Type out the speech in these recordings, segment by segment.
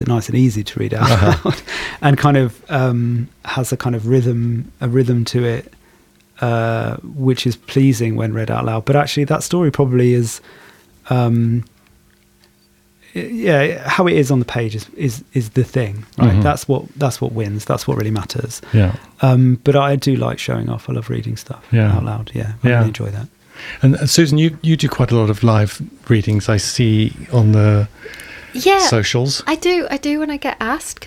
nice and easy to read out loud, and kind of has a kind of rhythm to it, which is pleasing when read out loud. But actually, that story probably is, how it is on the page is the thing, right? Mm-hmm. That's what wins. That's what really matters. Yeah. But I do like showing off. I love reading stuff out loud. Yeah, I really enjoy that. And Susan, you do quite a lot of live readings, I see, on the socials. I do when I get asked.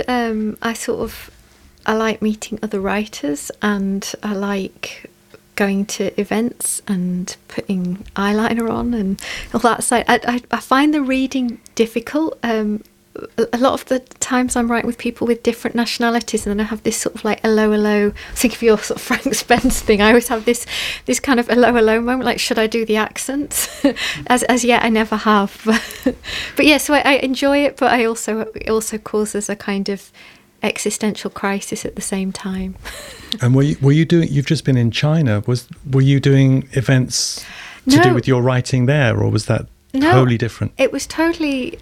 I like meeting other writers, and I like going to events and putting eyeliner on and all that side. I find the reading difficult. A lot of the times I'm writing with people with different nationalities, and then I have this sort of like hello. Think of your sort of Frank Spence thing. I always have this kind of hello moment, like, should I do the accents? as yet I never have. But yeah, so I enjoy it, but it also causes a kind of existential crisis at the same time. And were you doing? You've just been in China. Were you doing events to do with your writing there, or was that totally different? It was totally.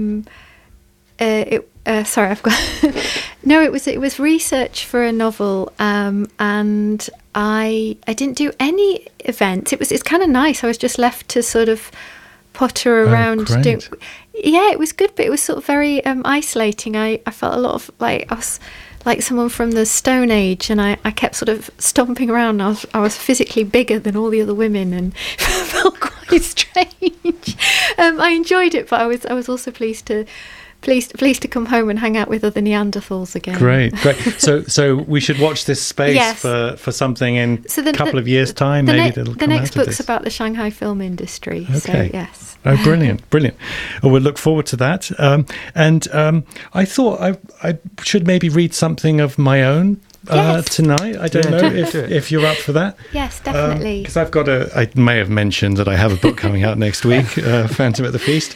Sorry, I've got. No, it was research for a novel, and I didn't do any events. It's kind of nice. I was just left to sort of potter around. It was good, but it was sort of very isolating. I felt a lot of like I was like someone from the Stone Age, and I kept sort of stomping around. I was physically bigger than all the other women, and felt quite strange. I enjoyed it, but I was also pleased to come home and hang out with other Neanderthals again. Great. So we should watch this space for something in a couple of years' time. The next book's about the Shanghai film industry. Okay. So yes. Oh, brilliant. Well, we'll look forward to that. And I thought I should maybe read something of my own tonight. I don't know if you're up for that. Yes, definitely. Because I may have mentioned that I have a book coming out next week, Phantom at the Feast.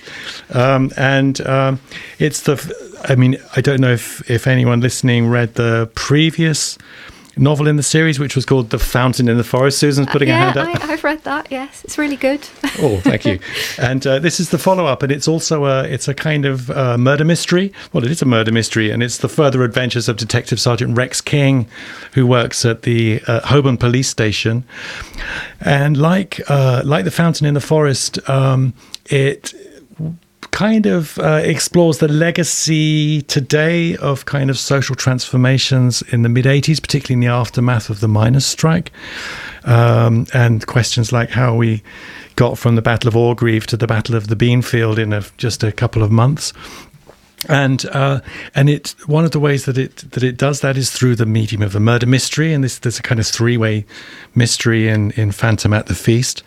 It's I don't know if anyone listening read the previous novel in the series, which was called The Fountain in the Forest. Susan's putting her hand up. I've read that. Yes, it's really good. Oh, thank you. And this is the follow-up, and it's also a kind of murder mystery. Well, it is a murder mystery, and it's the further adventures of Detective Sergeant Rex King, who works at the Holborn Police Station. And like The Fountain in the Forest, it kind of explores the legacy today of kind of social transformations in the mid-'80s, particularly in the aftermath of the miners' strike, and questions like how we got from the Battle of Orgreave to the Battle of the Beanfield in just a couple of months. And it's one of the ways that it does that is through the medium of a murder mystery, and there's a kind of three-way mystery in Phantom at the Feast.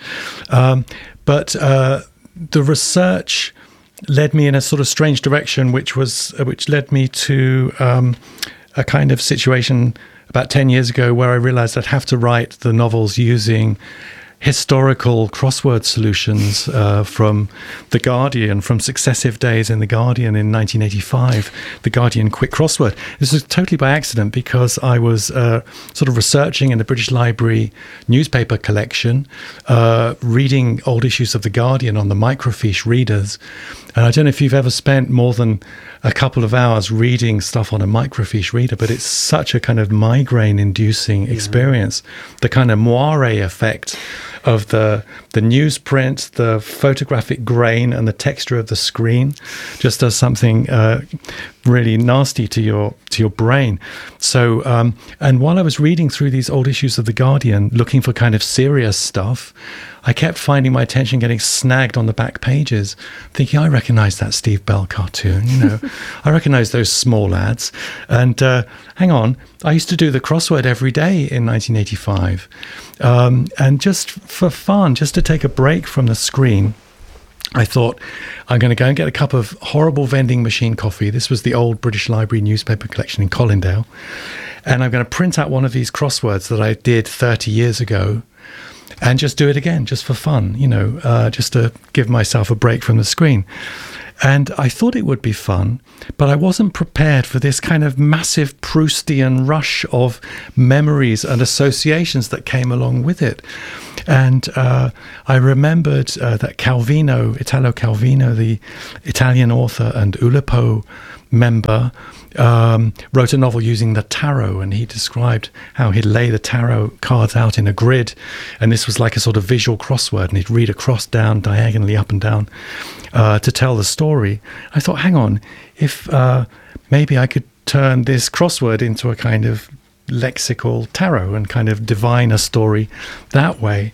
But the research led me in a sort of strange direction, which led me to a kind of situation about 10 years ago where I realized I'd have to write the novels using historical crossword solutions from The Guardian, from successive days in The Guardian in 1985, The Guardian Quick Crossword. This was totally by accident because I was sort of researching in the British Library newspaper collection, reading old issues of The Guardian on the microfiche readers. And I don't know if you've ever spent more than a couple of hours reading stuff on a microfiche reader, but it's such a kind of migraine-inducing experience. The kind of moire effect of the newsprint, the photographic grain, and the texture of the screen just does something really nasty to your brain. So, and while I was reading through these old issues of The Guardian, looking for kind of serious stuff, I kept finding my attention getting snagged on the back pages, thinking, I recognize that Steve Bell cartoon, I recognize those small ads. And hang on, I used to do the crossword every day in 1985. And just for fun, just to take a break from the screen, I thought, I'm going to go and get a cup of horrible vending machine coffee. This was the old British Library newspaper collection in Colindale. And I'm going to print out one of these crosswords that I did 30 years ago and just do it again, just for fun, just to give myself a break from the screen. And I thought it would be fun, but I wasn't prepared for this kind of massive Proustian rush of memories and associations that came along with it. And I remembered that Italo Calvino, the Italian author, and Oulipo, member wrote a novel using the tarot, and he described how he'd lay the tarot cards out in a grid, and this was like a sort of visual crossword, and he'd read a cross down diagonally up and down to tell the story. I thought, hang on, if maybe I could turn this crossword into a kind of lexical tarot and kind of divine a story that way,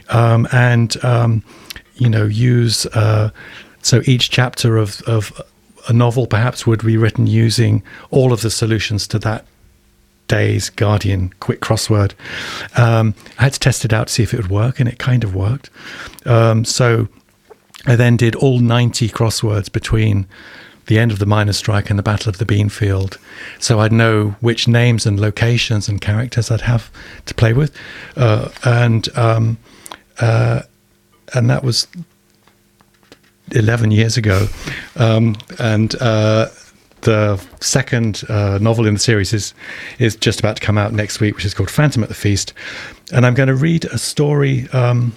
use so each chapter of a novel perhaps would be written using all of the solutions to that day's Guardian quick crossword. I had to test it out to see if it would work, and it kind of worked. So I then did all 90 crosswords between the end of the miners' strike and the Battle of the Beanfield, so I'd know which names and locations and characters I'd have to play with, and that was 11 years ago. The second novel in the series is just about to come out next week, which is called Phantom at the Feast, and I'm going to read a story,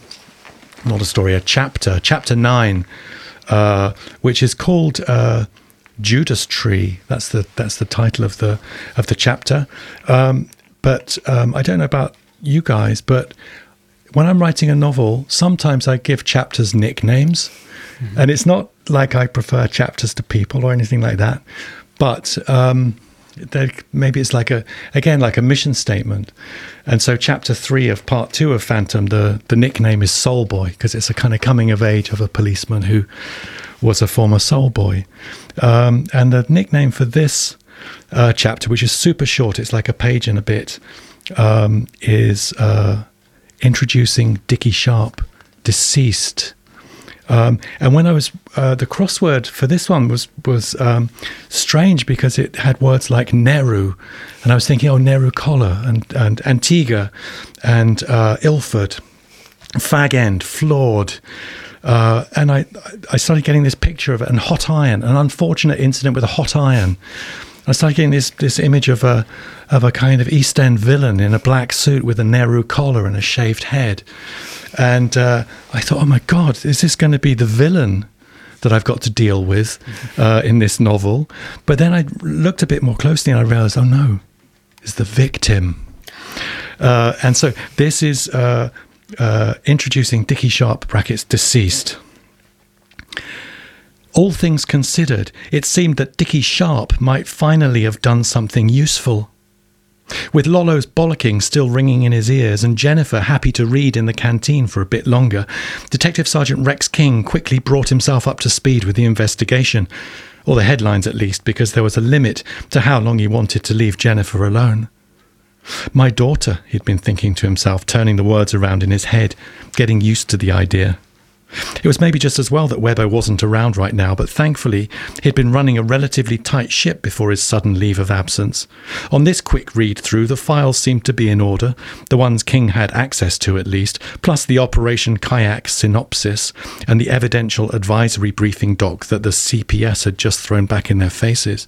a chapter 9, which is called Judas Tree. That's the title of the chapter. But I don't know about you guys, but when I'm writing a novel, sometimes I give chapters nicknames, and it's not like I prefer chapters to people or anything like that, but maybe it's like a mission statement. And so chapter 3 of part 2 of Phantom, the nickname is Soul Boy, because it's a kind of coming of age of a policeman who was a former soul boy. And the nickname for this chapter, which is super short, it's like a page and a bit, is Introducing Dickie Sharp, Deceased. And when I was the crossword for this one was strange, because it had words like Nehru, and I was thinking, Nehru collar, and Antigua, and Ilford, fag end, flawed, and I started getting this picture of it, and hot iron, an unfortunate incident with a hot iron. I started getting this image of a kind of East End villain in a black suit with a Nehru collar and a shaved head. And I thought, oh my God, is this going to be the villain that I've got to deal with in this novel? But then I looked a bit more closely and I realized, oh no, it's the victim. And so this is Introducing Dickie Sharp, brackets, Deceased. All things considered, it seemed that Dickie Sharp might finally have done something useful. With Lolo's bollocking still ringing in his ears and Jennifer happy to read in the canteen for a bit longer, Detective Sergeant Rex King quickly brought himself up to speed with the investigation, or the headlines at least, because there was a limit to how long he wanted to leave Jennifer alone. My daughter, he'd been thinking to himself, turning the words around in his head, getting used to the idea. It was maybe just as well that Webber wasn't around right now, but thankfully he'd been running a relatively tight ship before his sudden leave of absence. On this quick read-through, the files seemed to be in order, the ones King had access to at least, plus the Operation Kayak synopsis and the evidential advisory briefing doc that the CPS had just thrown back in their faces.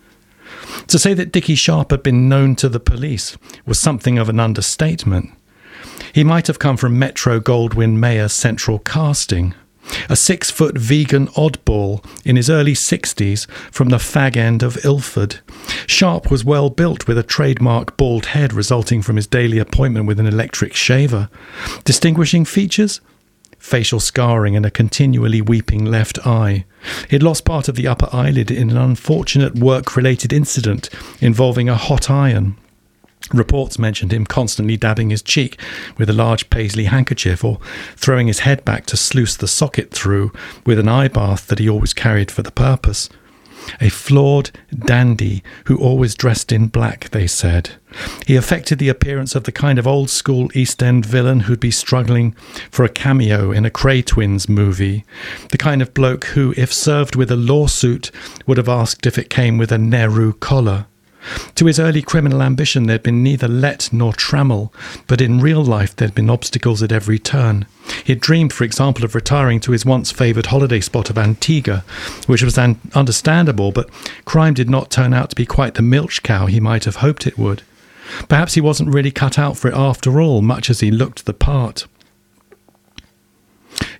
To say that Dickie Sharp had been known to the police was something of an understatement. He might have come from Metro-Goldwyn-Mayer Central Casting, a 6-foot vegan oddball in his early 60s from the fag end of Ilford. Sharp was well built, with a trademark bald head resulting from his daily appointment with an electric shaver. Distinguishing features? Facial scarring and a continually weeping left eye. He'd lost part of the upper eyelid in an unfortunate work-related incident involving a hot iron. Reports mentioned him constantly dabbing his cheek with a large paisley handkerchief, or throwing his head back to sluice the socket through with an eye bath that he always carried for the purpose. A flawed dandy who always dressed in black, they said. He affected the appearance of the kind of old-school East End villain who'd be struggling for a cameo in a Cray Twins movie. The kind of bloke who, if served with a lawsuit, would have asked if it came with a Nehru collar. To his early criminal ambition there'd been neither let nor trammel, but in real life there'd been obstacles at every turn. He'd dreamed, for example, of retiring to his once favoured holiday spot of Antigua, which was understandable, but crime did not turn out to be quite the milch cow he might have hoped it would. Perhaps he wasn't really cut out for it after all, much as he looked the part.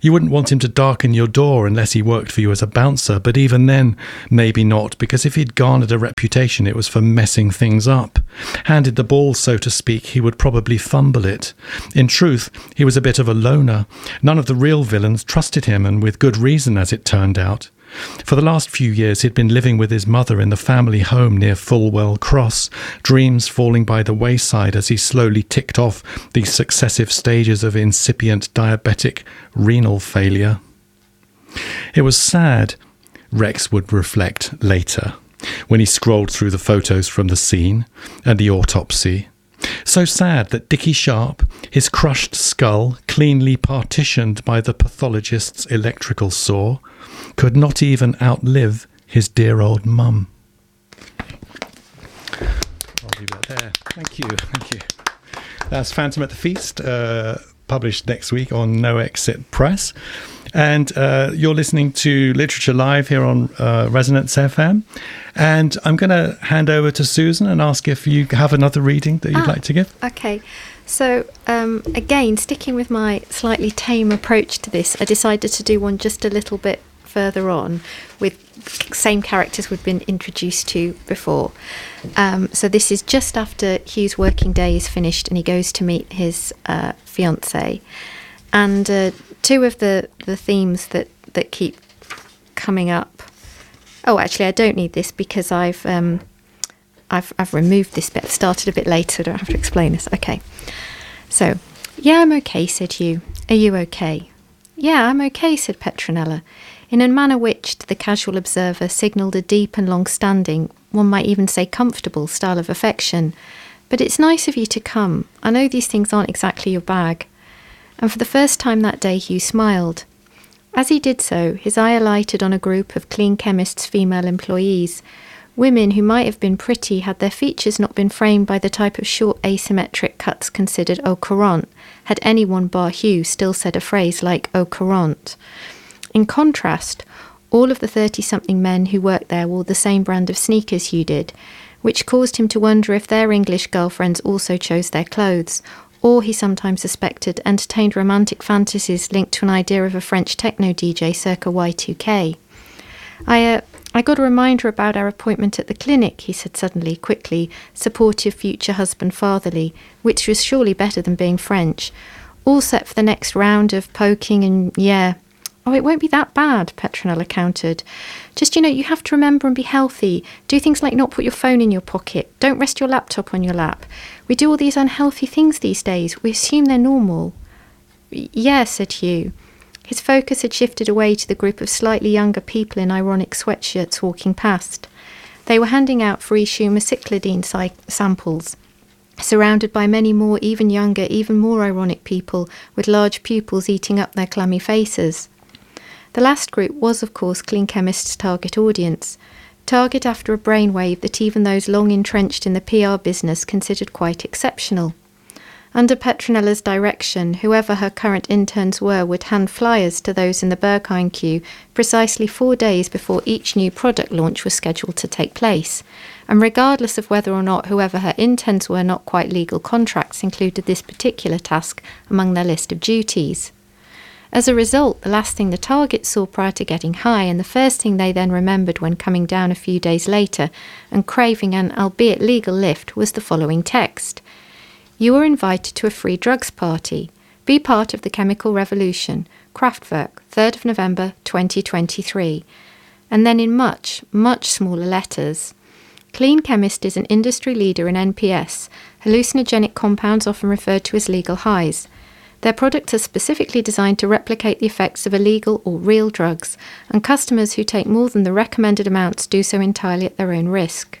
You wouldn't want him to darken your door unless he worked for you as a bouncer, but even then, maybe not, because if he'd garnered a reputation, it was for messing things up. Handed the ball, so to speak, he would probably fumble it. In truth, he was a bit of a loner. None of the real villains trusted him, and with good reason, as it turned out. For the last few years he'd been living with his mother in the family home near Fulwell Cross, dreams falling by the wayside as he slowly ticked off the successive stages of incipient diabetic renal failure. It was sad, Rex would reflect later, when he scrolled through the photos from the scene and the autopsy. So sad that Dickie Sharp, his crushed skull cleanly partitioned by the pathologist's electrical saw, could not even outlive his dear old mum. I'll leave that there. Thank you. That's Phantom at the Feast, published next week on No Exit Press. And you're listening to Literature Live here on Resonance FM. And I'm going to hand over to Susan and ask if you have another reading that you'd like to give. Okay. So, again, sticking with my slightly tame approach to this, I decided to do one just a little bit further on with same characters we've been introduced to before. So this is just after Hugh's working day is finished and he goes to meet his fiancée. And two of the themes that keep coming up. Oh, actually, I don't need this because I've removed this bit. I've started a bit later, so I don't have to explain this. Okay. So, yeah, I'm okay, said Hugh. Are you okay? Yeah, I'm okay, said Petronella, in a manner which, to the casual observer, signalled a deep and long-standing, one might even say comfortable, style of affection. But it's nice of you to come. I know these things aren't exactly your bag. And for the first time that day Hugh smiled. As he did so, his eye alighted on a group of Clean Chemist's female employees. Women who might have been pretty had their features not been framed by the type of short asymmetric cuts considered au courant, had anyone bar Hugh still said a phrase like au courant. In contrast, all of the 30-something men who worked there wore the same brand of sneakers Hugh did, which caused him to wonder if their English girlfriends also chose their clothes, or, he sometimes suspected, entertained romantic fantasies linked to an idea of a French techno DJ circa Y2K. I got a reminder about our appointment at the clinic, he said suddenly, quickly, supportive future husband fatherly, which was surely better than being French. All set for the next round of poking and yeah. Oh, it won't be that bad, Petronella countered. Just, you have to remember and be healthy. Do things like not put your phone in your pocket. Don't rest your laptop on your lap. We do all these unhealthy things these days. We assume they're normal. Yeah, said Hugh. His focus had shifted away to the group of slightly younger people in ironic sweatshirts walking past. They were handing out free Schumer-Cyclidine samples, surrounded by many more even younger, even more ironic people with large pupils eating up their clammy faces. The last group was, of course, Clean Chemist's target audience. Target after a brainwave that even those long entrenched in the PR business considered quite exceptional. Under Petronella's direction, whoever her current interns were would hand flyers to those in the Berghain queue precisely 4 days before each new product launch was scheduled to take place. And regardless of whether or not whoever her interns were not quite legal contracts included this particular task among their list of duties. As a result, the last thing the target saw prior to getting high, and the first thing they then remembered when coming down a few days later and craving an albeit legal lift, was the following text. You are invited to a free drugs party. Be part of the chemical revolution. Kraftwerk, 3rd of November 2023. And then in much, much smaller letters. Clean Chemist is an industry leader in NPS, hallucinogenic compounds often referred to as legal highs. Their products are specifically designed to replicate the effects of illegal or real drugs, and customers who take more than the recommended amounts do so entirely at their own risk.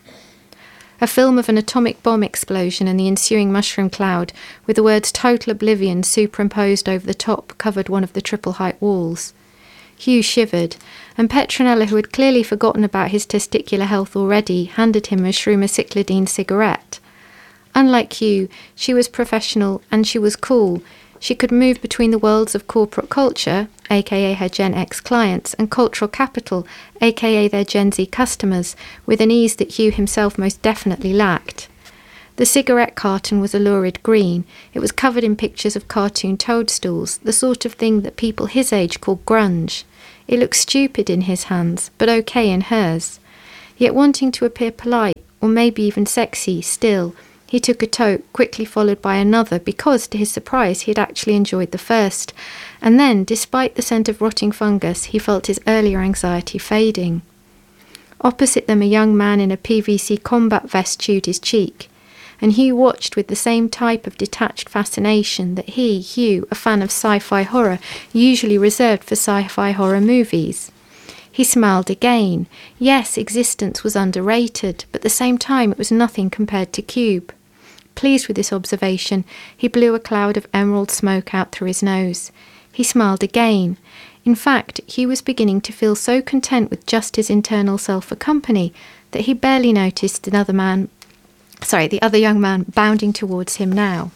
A film of an atomic bomb explosion and the ensuing mushroom cloud, with the words total oblivion superimposed over the top, covered one of the triple-height walls. Hugh shivered, and Petronella, who had clearly forgotten about his testicular health already, handed him a Schumer-Cyclidine cigarette. Unlike Hugh, she was professional and she was cool. She could move between the worlds of corporate culture, aka her Gen X clients, and cultural capital, aka their Gen Z customers, with an ease that Hugh himself most definitely lacked. The cigarette carton was a lurid green. It was covered in pictures of cartoon toadstools, the sort of thing that people his age call grunge. It looked stupid in his hands, but okay in hers. Yet wanting to appear polite, or maybe even sexy, still, he took a toke, quickly followed by another, because, to his surprise, he had actually enjoyed the first. And then, despite the scent of rotting fungus, he felt his earlier anxiety fading. Opposite them, a young man in a PVC combat vest chewed his cheek, and Hugh watched with the same type of detached fascination that he, Hugh, a fan of sci-fi horror, usually reserved for sci-fi horror movies. He smiled again. Yes, existence was underrated, but at the same time it was nothing compared to Cube. Pleased with this observation, he blew a cloud of emerald smoke out through his nose. He smiled again. In fact, Hugh was beginning to feel so content with just his internal self for company that he barely noticed the other young man bounding towards him now.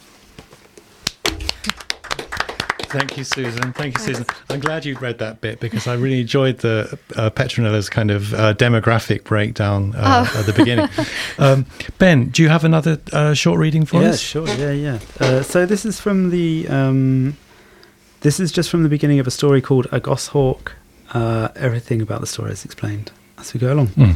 Thank you, Susan. Thank you, Susan. I'm glad you read that bit because I really enjoyed the Petronella's kind of demographic breakdown at the beginning. Ben, do you have another short reading for us? Sure. Yeah. So this is from the... This is just from the beginning of a story called A Goshawk. Everything about the story is explained as we go along.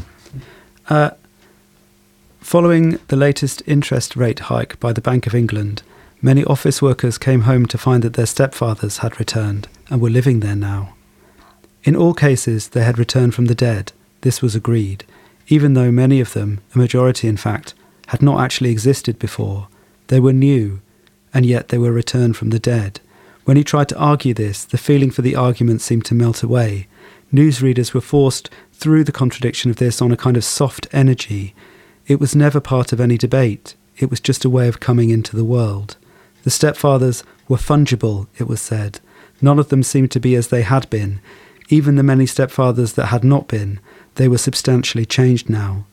Following the latest interest rate hike by the Bank of England, many office workers came home to find that their stepfathers had returned and were living there now. In all cases, they had returned from the dead. This was agreed, even though many of them, a majority in fact, had not actually existed before. They were new, and yet they were returned from the dead. When he tried to argue this, the feeling for the argument seemed to melt away. Newsreaders were forced through the contradiction of this on a kind of soft energy. It was never part of any debate. It was just a way of coming into the world. The stepfathers were fungible, it was said. None of them seemed to be as they had been. Even the many stepfathers that had not been, they were substantially changed now.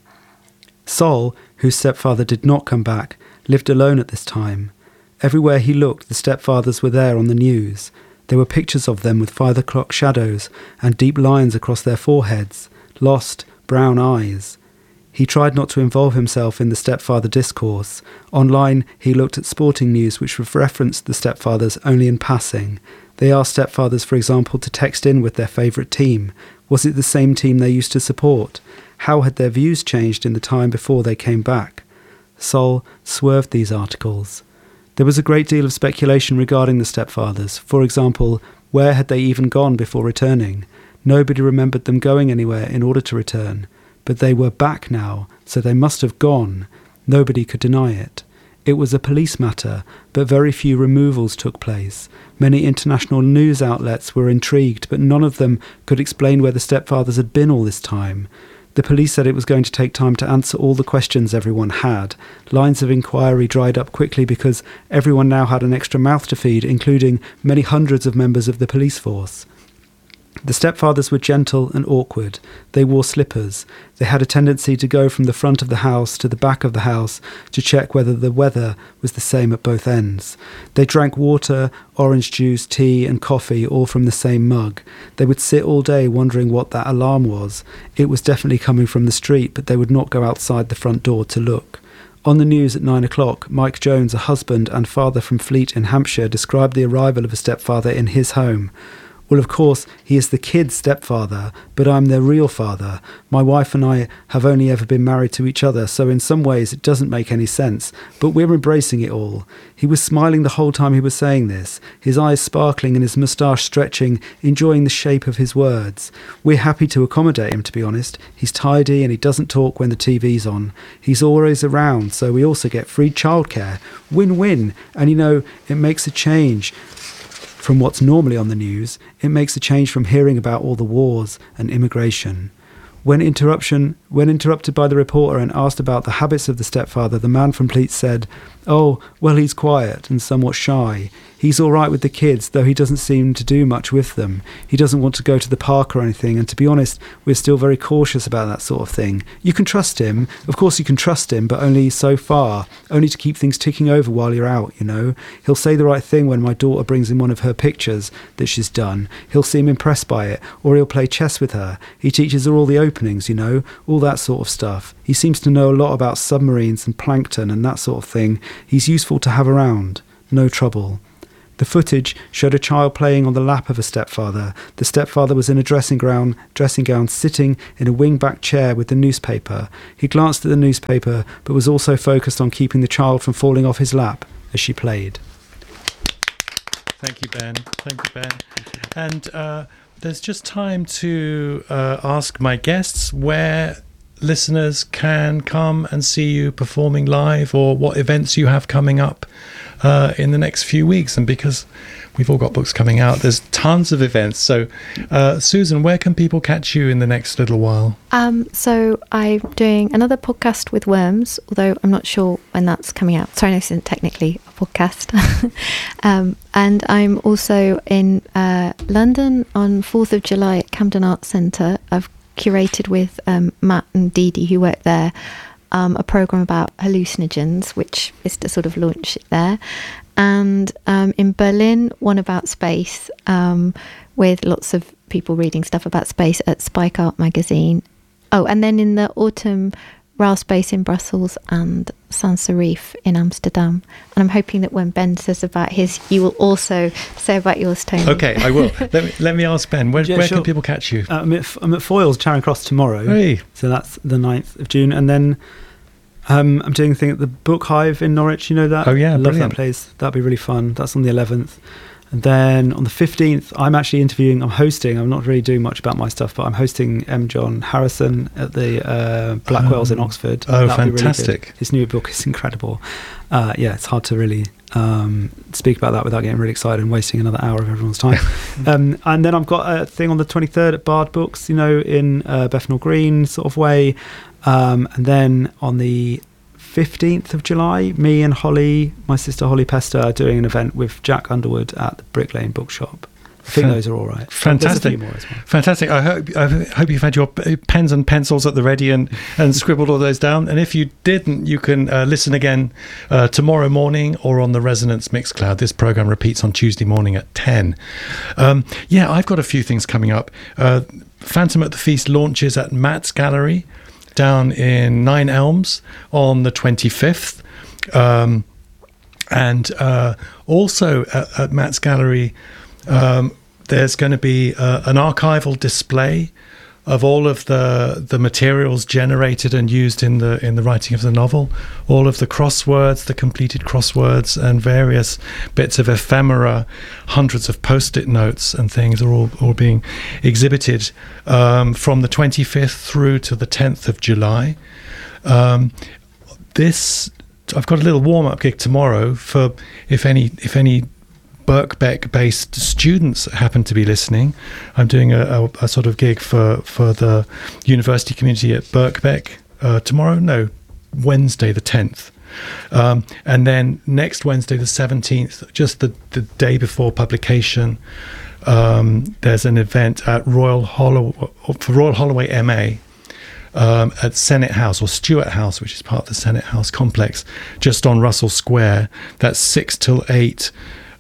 Sol, whose stepfather did not come back, lived alone at this time. Everywhere he looked, the stepfathers were there on the news. There were pictures of them with 5 o'clock shadows and deep lines across their foreheads, lost, brown eyes. He tried not to involve himself in the stepfather discourse. Online, he looked at sporting news which referenced the stepfathers only in passing. They asked stepfathers, for example, to text in with their favourite team. Was it the same team they used to support? How had their views changed in the time before they came back? Sol swerved these articles. There was a great deal of speculation regarding the stepfathers. For example, where had they even gone before returning? Nobody remembered them going anywhere in order to return. But they were back now, so they must have gone. Nobody could deny it. It was a police matter, but very few removals took place. Many international news outlets were intrigued, but none of them could explain where the stepfathers had been all this time. The police said it was going to take time to answer all the questions everyone had. Lines of inquiry dried up quickly because everyone now had an extra mouth to feed, including many hundreds of members of the police force. The stepfathers were gentle and awkward. They wore slippers. They had a tendency to go from the front of the house to the back of the house to check whether the weather was the same at both ends. They drank water, orange juice, tea and coffee all from the same mug. They would sit all day wondering what that alarm was. It was definitely coming from the street, but they would not go outside the front door to look. On the news at 9 o'clock, Mike Jones, a husband and father from Fleet in Hampshire, described the arrival of a stepfather in his home. Well, of course, he is the kid's stepfather, but I'm their real father. My wife and I have only ever been married to each other, so in some ways it doesn't make any sense, but we're embracing it all. He was smiling the whole time he was saying this, his eyes sparkling and his moustache stretching, enjoying the shape of his words. We're happy to accommodate him, to be honest. He's tidy and he doesn't talk when the TV's on. He's always around, so we also get free childcare. Win-win. And you know, it makes a change from what's normally on the news. It makes a change from hearing about all the wars and immigration. When interrupted by the reporter and asked about the habits of the stepfather, the man from Fleet said, "Oh, well, he's quiet and somewhat shy. He's all right with the kids, though he doesn't seem to do much with them. He doesn't want to go to the park or anything, and to be honest, we're still very cautious about that sort of thing. You can trust him. Of course you can trust him, but only so far. Only to keep things ticking over while you're out, you know. He'll say the right thing when my daughter brings in one of her pictures that she's done. He'll seem impressed by it, or he'll play chess with her. He teaches her all the openings, you know, all all that sort of stuff. He seems to know a lot about submarines and plankton and that sort of thing. He's useful to have around. No trouble. The footage showed a child playing on the lap of a stepfather. The stepfather was in a dressing gown, sitting in a wing-back chair with the newspaper. He glanced at the newspaper, but was also focused on keeping the child from falling off his lap as she played. Thank you, Ben. And there's just time to ask my guests where listeners can come and see you performing live, or what events you have coming up in the next few weeks. And because we've all got books coming out, there's tons of events. So Susan, where can people catch you in the next little while? So I'm doing another podcast with Worms, although I'm not sure when that's coming out. Sorry, this isn't technically a podcast. And I'm also in London on 4th of July at Camden Arts Centre. I've curated with Matt and Dee Dee, who work there, a programme about hallucinogens, which is to sort of launch it there. And in Berlin, one about space, with lots of people reading stuff about space at Spike Art magazine. Oh, and then in the autumn, Rail Space in Brussels and Sans Serif in Amsterdam. And I'm hoping that when Ben says about his, you will also say about yours, Tony. Okay, I will. let me ask Ben, where can people catch you? I'm at Foyles, Charing Cross tomorrow. Hey. So that's the 9th of June. And then I'm doing a thing at the Book Hive in Norwich. You know that? Oh, yeah, I love brilliant. that place. That'd be really fun. That's on the 11th. And then on the 15th, I'm not really doing much about my stuff, but I'm hosting M. John Harrison at the Blackwell's in Oxford. Oh, that'd fantastic. Be really good. His new book is incredible. It's hard to really speak about that without getting really excited and wasting another hour of everyone's time. And then I've got a thing on the 23rd at Bard Books, in Bethnal Green sort of way. And then on the 15th of July, me and Holly, my sister Holly Pester, are doing an event with Jack Underwood at the Brick Lane Bookshop. I think those are all right. Fantastic. There's a few more as well. Fantastic. I hope you've had your pens and pencils at the ready and scribbled all those down. And if you didn't, you can listen again tomorrow morning or on the Resonance Mixcloud. This program repeats on Tuesday morning at 10. I've got a few things coming up. Phantom at the Feast launches at Matt's Gallery down in Nine Elms on the 25th. And also at Matt's Gallery, there's going to be an archival display of all of the materials generated and used in the writing of the novel, all of the crosswords, the completed crosswords, and various bits of ephemera, hundreds of post-it notes and things are all being exhibited from the 25th through to the 10th of July. I've got a little warm-up gig tomorrow for if any Birkbeck-based students happen to be listening. I'm doing a sort of gig for the university community at Birkbeck Wednesday the 10th. And then next Wednesday the 17th, just the day before publication, there's an event at Royal Holloway MA at Senate House, or Stuart House, which is part of the Senate House complex, just on Russell Square. That's 6 till 8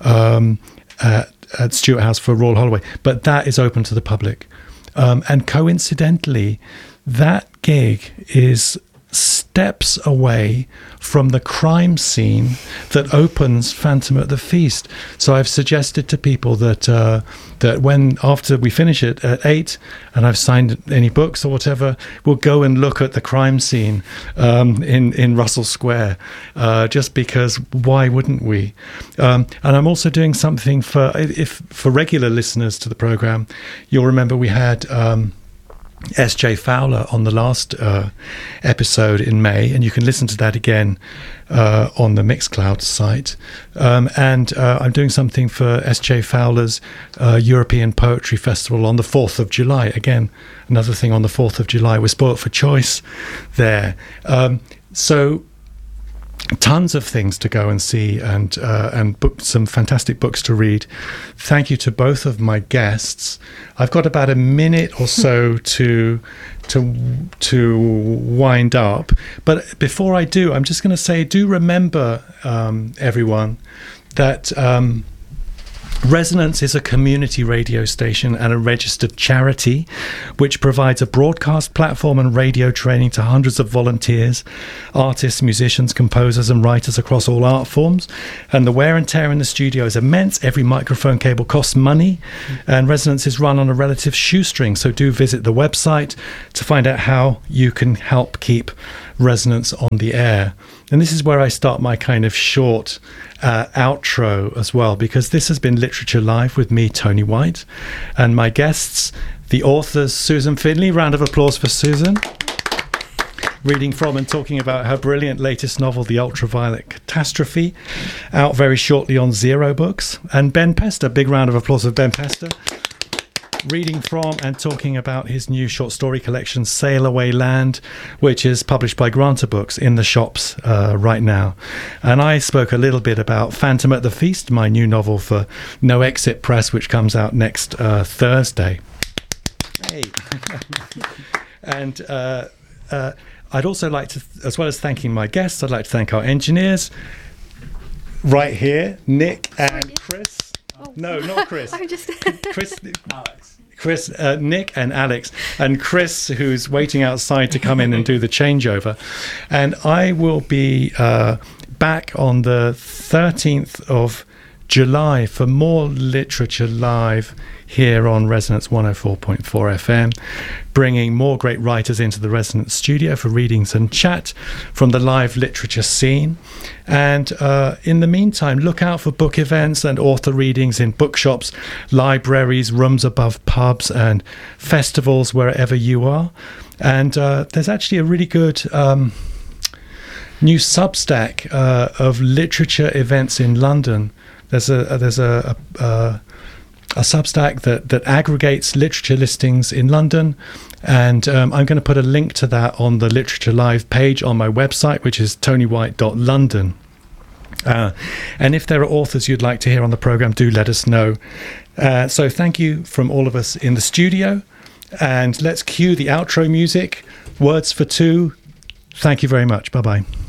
at Stuart House for Royal Holloway, but that is open to the public. And coincidentally, that gig is steps away from the crime scene that opens Phantom at the Feast. So I've suggested to people that after we finish it at 8 and I've signed any books or whatever, we'll go and look at the crime scene in Russell Square, just because why wouldn't we? And I'm also doing something for regular listeners to the program. You'll remember we had S.J. Fowler on the last episode in May, and you can listen to that again on the Mixcloud site. And I'm doing something for S.J. Fowler's European Poetry Festival on the 4th of July. Again, another thing on the 4th of July. We're spoilt for choice there. So tons of things to go and see, and some fantastic books to read. Thank you to both of my guests. I've got about a minute or so to wind up, but before I do, I'm just going to say, do remember, everyone, that Resonance is a community radio station and a registered charity which provides a broadcast platform and radio training to hundreds of volunteers, artists, musicians, composers and writers across all art forms. And the wear and tear in the studio is immense. Every microphone cable costs money, and Resonance is run on a relative shoestring. So do visit the website to find out how you can help keep Resonance on the air. And this is where I start my kind of short outro as well, because this has been Literature Live with me, Tony White, and my guests, the authors, Susan Finley. Round of applause for Susan. Reading from and talking about her brilliant latest novel, The Ultraviolet Catastrophe, out very shortly on Zero Books. And Ben Pester, big round of applause for Ben Pester. Reading from and talking about his new short story collection, Sail Away Land, which is published by Granta Books in the shops right now. And I spoke a little bit about Phantom at the Feast, my new novel for No Exit Press, which comes out next Thursday. Hey. And I'd also like to, as well as thanking my guests, I'd like to thank our engineers right here, Nick and Chris. Oh. No, not Chris. I'm just Chris, Nick and Alex, and Chris, who's waiting outside to come in and do the changeover. And I will be back on the 13th of July for more Literature Live here on Resonance 104.4 FM, bringing more great writers into the Resonance studio for readings and chat from the live literature scene. And in the meantime, look out for book events and author readings in bookshops, libraries, rooms above pubs and festivals wherever you are. And there's actually a really good new Substack of literature events in London. There's a Substack that aggregates literature listings in London, and I'm going to put a link to that on the Literature Live page on my website, which is tonywhite.london. And if there are authors you'd like to hear on the program, do let us know. So thank you from all of us in the studio, and let's cue the outro music. Words for Two. Thank you very much. Bye-bye.